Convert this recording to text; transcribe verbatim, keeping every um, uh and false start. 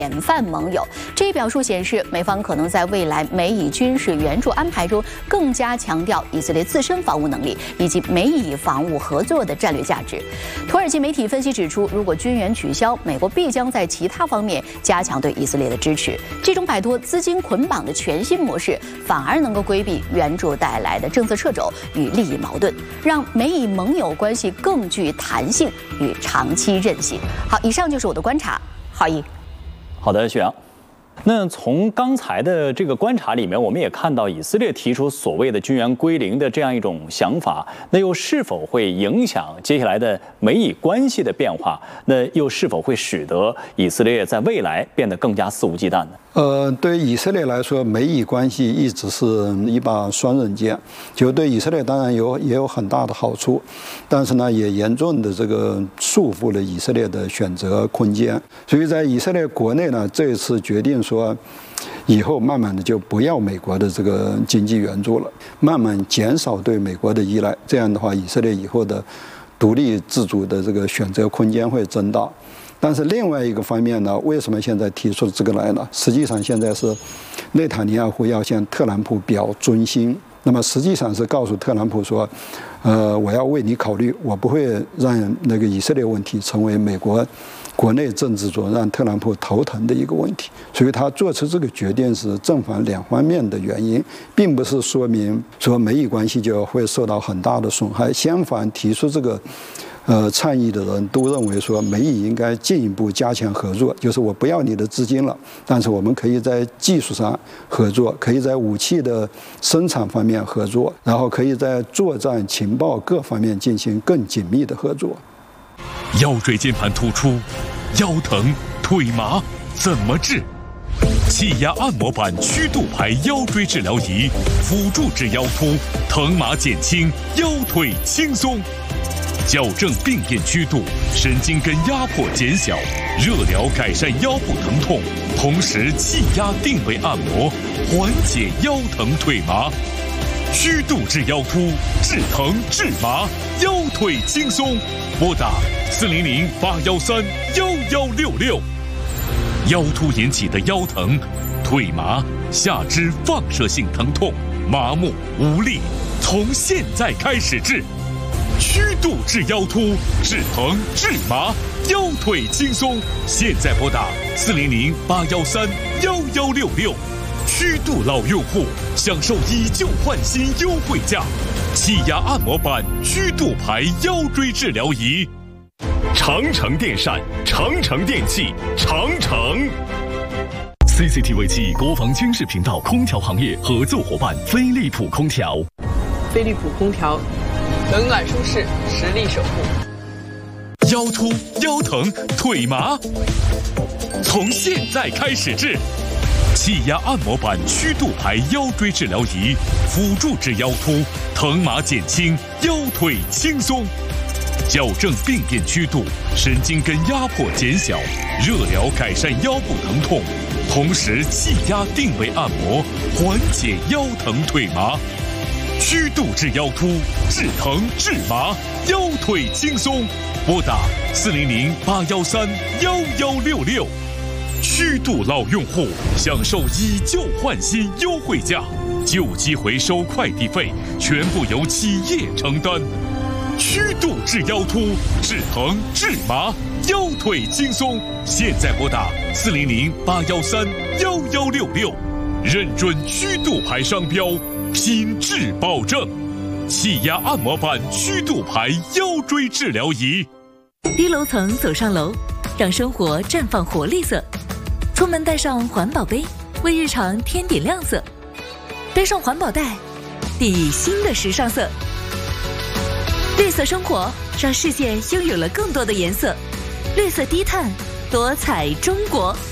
典范盟友。这一表述显示，美方可能在未来美以军事援助安排中更加强调以色列自身防务能力以及美以防务合作的战略价值。土耳其媒体分析指出，如果军援取消，美国必将在其他方面加强对以色列的支持。这种摆脱资金捆绑的全新模式，反而能够规避援助带来的政策掣肘与利益矛盾，让美以盟友关系更具弹性与长期韧性。好，以上就是我的观察。郝毅。 好的，徐阳。那从刚才的这个观察里面，我们也看到以色列提出所谓的军援归零的这样一种想法，那又是否会影响接下来的美以关系的变化？那又是否会使得以色列在未来变得更加肆无忌惮呢？ 呃，对于以色列来说，美以关系一直是一把双刃剑，就对以色列当然有也有很大的好处，但是呢，也严重的这个束缚了以色列的选择空间。所以在以色列国内呢，这一次决定说，以后慢慢的就不要美国的这个经济援助了，慢慢减少对美国的依赖。这样的话，以色列以后的独立自主的这个选择空间会增大。但是另外一个方面呢，为什么现在提出这个来呢？实际上现在是内塔尼亚胡要向特朗普表忠心，那么实际上是告诉特朗普说，呃，我要为你考虑，我不会让那个以色列问题成为美国国内政治中让特朗普头疼的一个问题。所以他做出这个决定是正反两方面的原因，并不是说明说美以关系就会受到很大的损害，相反，提出这个呃，倡议的人都认为说，美以应该进一步加强合作，就是我不要你的资金了，但是我们可以在技术上合作，可以在武器的生产方面合作，然后可以在作战情报各方面进行更紧密的合作。 腰椎间盘突出，腰疼腿麻怎么治？气压按摩板曲度排腰椎治疗仪，辅助治腰突，疼麻减轻，腰腿轻松。矫正病变曲度，神经根压迫减小，热疗改善腰部疼痛，同时气压定位按摩，缓解腰疼腿麻。曲度治腰突，治疼治麻，腰腿轻松。拨打四零零八幺三幺幺六六。腰突引起的腰疼、腿麻、下肢放射性疼痛、麻木无力，从现在开始治。曲度治腰突，治疼治麻，腰腿轻松。现在拨打四零零八幺三幺幺六六。曲度老用户享受以旧换新优惠价，气压按摩板曲度排腰椎治疗仪。长城电扇、长城电器、长城。C C T V 七国防军事频道空调行业合作伙伴飞利浦空调。 飞利浦空调。冷暖舒适，实力守护。 腰突、腰疼、腿麻，从现在开始治。气压按摩板曲度排腰椎治疗仪，辅助治腰突，疼麻减轻，腰腿轻松。矫正病变曲度，神经根压迫减小，热疗改善腰部疼痛，同时气压定位按摩，缓解腰疼腿麻。曲度治腰突，治疼治麻，腰腿轻松。拨打四零零八幺三幺幺六六。曲度老用户享受以旧换新优惠价，旧机回收快递费全部由企业承担。曲度治腰突，治疼治麻，腰腿轻松。现在拨打四零零八幺三幺幺六六，认准曲度牌商标。品质保证，气压按摩板曲度排腰椎治疗仪。 低楼层走上楼，让生活绽放活力色。出门带上环保杯，为日常添点亮色。背上环保袋，定义新的时尚色。绿色生活，让世界拥有了更多的颜色。绿色低碳，多彩中国。